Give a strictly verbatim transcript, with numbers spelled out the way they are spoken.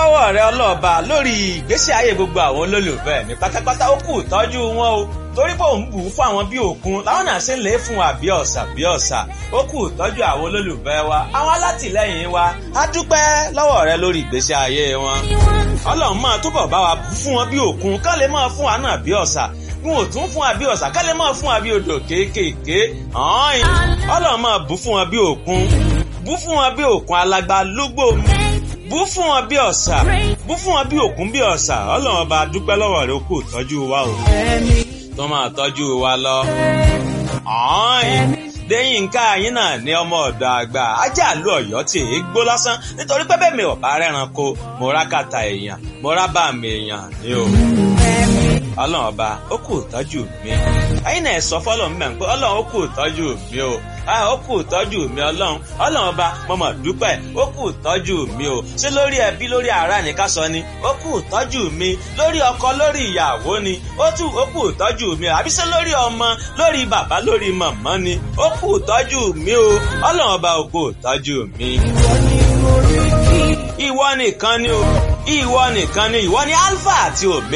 lọ́wọ́ rẹ ọlọ́ọ̀ba lórí ìgbésí ayé gbogbo àwọn olólùfẹ́ mi pátápátá. Ó kù tọ́jú wọn o torí pé òun bù ú fún àwọn bí òkun láwọn náà ṣe ń lè fún wa bí ọ̀sà bí ọ̀sà. Ó kù tọ́jú àwọn olólùfẹ́ wa, àwọn alátìlẹ́yìn wa. A dúpẹ́ lọ́wọ́ rẹ lórí ìgbésí ayé wọn. Ọlọ́run máa túbọ̀ bá wa bù fún wọn bí òkun kán lè máa fún wa náà bí ọ̀sà. Wọn ò tún fún wa bí ọ̀sà ká lè máa fún wa bí odò kéékèèké. Ọlọ́run máa bù fún wọn bí òkun, bù fún wọn bí òkun alágbá lúgbò, bù fún wọn bí ọ̀sà, bù fún wọn bí òkun bí ọ̀sà. Ọlọ́run ọba dúpẹ́ lọ́wọ́ rẹ, ó kù tọ́jú wa o, tó máa tọ́jú wa lọ. Déyìnká yín náà ní ọmọ ọ̀dọ̀ àgbà ajá àlú Ọ̀yọ́ tí èé gbó lásán nítorí pé bẹ́ẹ̀ mi ò bá rẹ́ranko mo rá kàtà èèyàn mo rá bá mi èèyàn ni o. Ọlọ́run ọba ó kù tọ́jú mi. Ẹ̀yin náà sọ fọ́lọ́run mẹ́rin pé Ọlọ́run ó kù tọ́jú mi o. Ó kù tọ́jú mi Ọlọ́run. Ọlọ́run ọba mo mọ̀ dúpẹ́ ó kù tọ́jú mi o. Ṣé lórí ẹbí lórí ará ni ká sọ ni? Ó kù tọ́jú mi. Lórí ọkọ lórí ìyàwó ni? Ó tù ó kù tọ́jú mi. Àbí ṣé lórí ọmọ lórí bàbá lórí màmá ni? Ó kù tọ́jú mi o. Ọlọ́run ọba ó kù tọ́jú mi. Ìwọ nìkan ni o. Ìwọ nìkan ni ìwọ ni Alpha àti Omega.